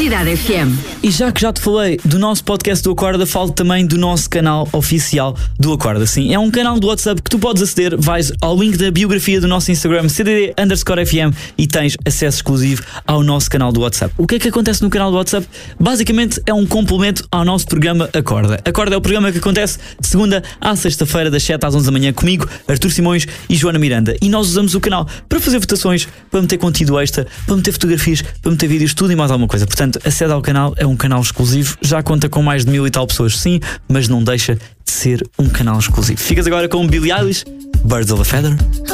Cidade FM. E já que já te falei do nosso podcast do Acorda, falo também do nosso canal oficial do Acorda. Sim, é um canal do WhatsApp que tu podes aceder, vais ao link da biografia do nosso Instagram, CDD_FM, e tens acesso exclusivo ao nosso canal do WhatsApp. O que é que acontece no canal do WhatsApp? Basicamente é um complemento ao nosso programa Acorda. Acorda é o programa que acontece de segunda à sexta-feira, das 7 às 11 da manhã, comigo, Artur Simões e Joana Miranda. E nós usamos o canal para fazer votações, para meter conteúdo extra, para meter fotografias, para meter vídeos, tudo e mais alguma coisa. Portanto, acede ao canal, é um canal exclusivo, já conta com mais de 1000 e tal pessoas, sim, mas não deixa de ser um canal exclusivo. Ficas agora com Billie Eilish, Birds of a Feather.